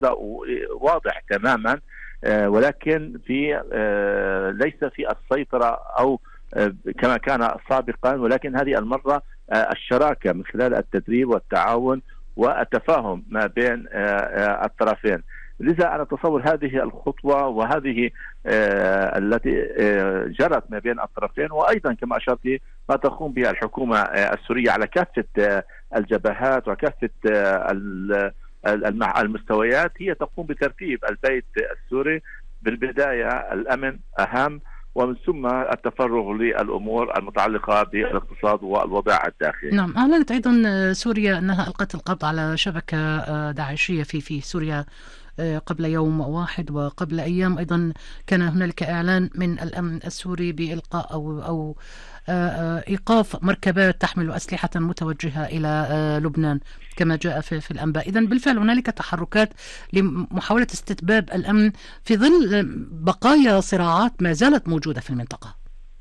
واضح تماما، ولكن في ليس في السيطرة أو كما كان سابقا، ولكن هذه المرة الشراكة من خلال التدريب والتعاون والتفاهم ما بين الطرفين. لذا أنا أتصور هذه الخطوة وهذه التي جرت ما بين الطرفين، وأيضا كما أشرت ما تقوم به الحكومة السورية على كافة الجبهات وكافة المستويات، هي تقوم بترتيب البيت السوري. بالبداية الأمن أهم، ومن ثم التفرغ للأمور المتعلقة بالاقتصاد والوضع الداخلي. نعم، أعلنت أيضا سوريا أنها ألقت القبض على شبكة داعشية في سوريا قبل يوم واحد، وقبل أيام أيضا كان هنالك إعلان من الأمن السوري بإلقاء أو إيقاف مركبات تحمل أسلحة متوجهة إلى لبنان كما جاء في الأنباء. إذن بالفعل هنالك تحركات لمحاولة استتباب الأمن في ظل بقايا صراعات ما زالت موجودة في المنطقة.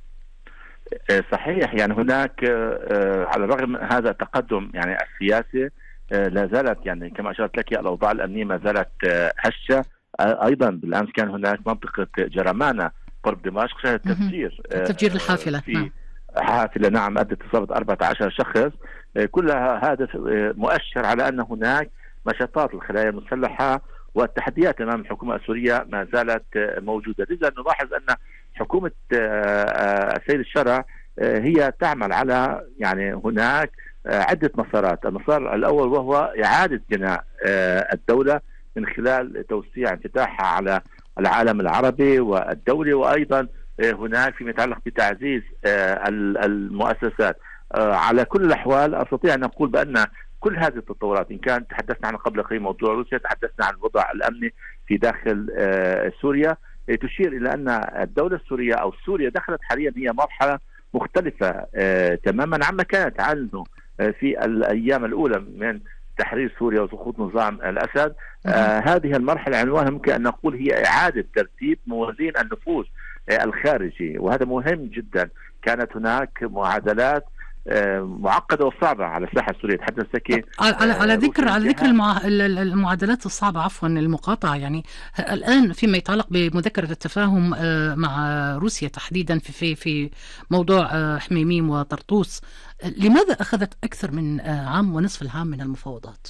صحيح، يعني هناك على الرغم من هذا التقدم يعني السياسي، لا زالت يعني كما أشرت لك الأوضاع الأمنية ما زالت هشة. أيضا بالأمس كان هناك منطقة جرمانة قرب دمشق شهدت تفجير الحافلة في حافلة، نعم، أدت إصابة 14 شخص. كلها هذا مؤشر على أن هناك نشاطات الخلايا المسلحة والتحديات أمام الحكومة السورية ما زالت موجودة. لذا نلاحظ أن حكومة السيد الشرع هي تعمل على يعني هناك عدة مسارات. المسار الأول وهو إعادة بناء الدولة من خلال توسيع انفتاحها على العالم العربي والدولي، وأيضا هناك فيما يتعلق بتعزيز المؤسسات. على كل الأحوال أستطيع أن أقول بأن كل هذه التطورات، إن كان تحدثنا عن قبل قليل موضوع روسيا، تحدثنا عن الوضع الأمني في داخل سوريا، تشير إلى أن الدولة السورية أو سوريا دخلت حاليا هي مرحلة مختلفة تماما عما كانت عنه في الأيام الأولى من تحرير سوريا وسقوط نظام الأسد. هذه المرحلة عنوانها ممكن أن نقول هي إعادة ترتيب موازين النفوذ الخارجي، وهذا مهم جدا. كانت هناك معادلات معقدة وصعبة على الساحة السورية. تحدث لك على ذكر المعادلات الصعبة، عفوا المقاطعة، يعني الآن فيما يتعلق بمذكرة التفاهم مع روسيا تحديدا في موضوع حميميم وطرطوس، لماذا أخذت أكثر من عام ونصف العام من المفاوضات؟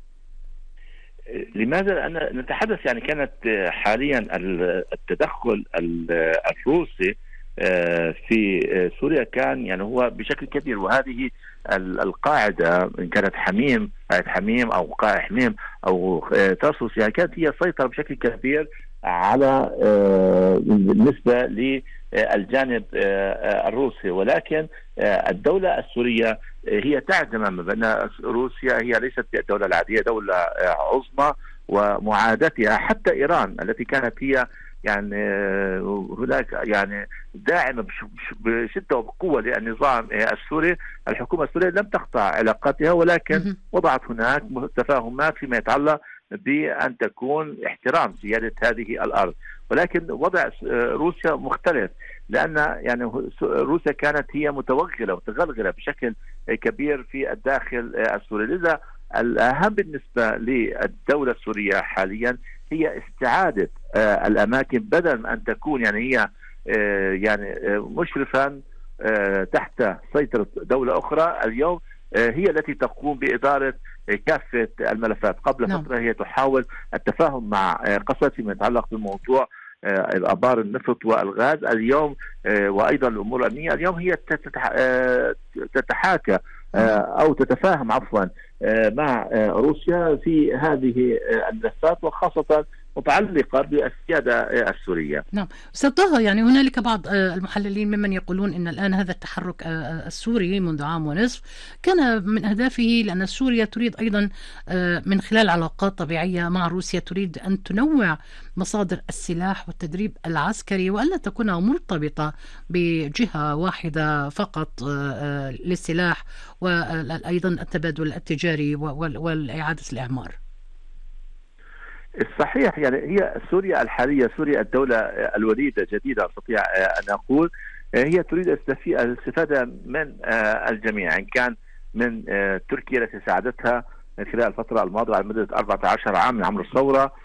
لماذا؟ لأن نتحدث يعني كانت حاليا التدخل الروسي في سوريا كان يعني هو بشكل كبير، وهذه القاعدة إن كانت حميم أو قاعدة حميم أو طرطوس، يعني كانت هي سيطرة بشكل كبير على بالنسبة للجانب الروسي. ولكن الدولة السورية هي تعلم تماما بأن روسيا هي ليست الدولة العادية، دولة عظمى، ومعادتها حتى إيران التي كانت هي يعني هناك يعني داعمة بشدة وبقوة للنظام السوري. الحكومة السورية لم تقطع علاقاتها، ولكن وضعت هناك تفاهمات فيما يتعلق بأن تكون احترام سيادة هذه الأرض. ولكن وضع روسيا مختلف، لأن يعني روسيا كانت هي متوغلة وتغلغلة بشكل كبير في الداخل السوري. لذا الأهم بالنسبة للدولة السورية حاليا هي استعادة الأماكن، بدل من أن تكون يعني هي يعني مشرفا تحت سيطرة دولة أخرى. اليوم هي التي تقوم بإدارة كافة الملفات. قبل فترة هي تحاول التفاهم مع قسد فيما يتعلق بموضوع الآبار النفط والغاز. اليوم وأيضا الأمور الأمنية، اليوم هي تتحاكى أو تتفاهم عفوا مع روسيا في هذه الملفات، وخاصة متعلقة بالسيادة السورية. نعم أستاذ طه، يعني هنالك بعض المحللين ممن يقولون أن الآن هذا التحرك السوري منذ عام ونصف كان من أهدافه، لأن سوريا تريد أيضا من خلال علاقات طبيعية مع روسيا تريد أن تنوع مصادر السلاح والتدريب العسكري، وألا تكون مرتبطة بجهة واحدة فقط للسلاح، وأيضا التبادل التجاري والإعادة الإعمار. صحيح، يعني هي سوريا الحالية، سوريا الدولة الوليدة جديدة أستطيع أن أقول، هي تريد الاستفادة من الجميع، إن كان من تركيا التي ساعدتها من خلال الفترة الماضية على مدة 14 عام من عمر الثورة،